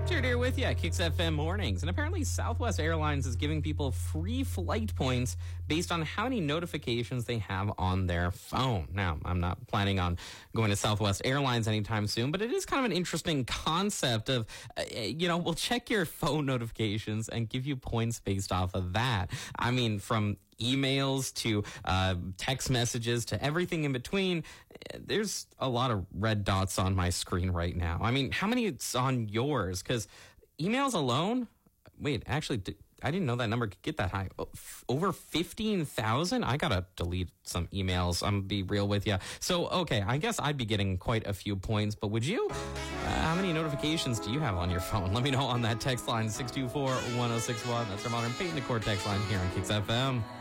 Jared here with you at Kicks FM Mornings. And apparently Southwest Airlines is giving people free flight points based on how many notifications they have on their phone. Now, I'm not planning on going to Southwest Airlines anytime soon, but it is kind of an interesting concept of, we'll check your phone notifications and give you points based off of that. I mean, from emails to text messages to everything in between, there's a lot of red dots on my screen right now. I mean, how many it's on yours? Because emails alone, I didn't know that number could get that high. Over 15,000? I got to delete some emails. I'm going to be real with you. So, okay, I guess I'd be getting quite a few points, but would you? How many notifications do you have on your phone? Let me know on that text line, 624-1061. That's our Modern Paint Decor text line here on Kicks FM.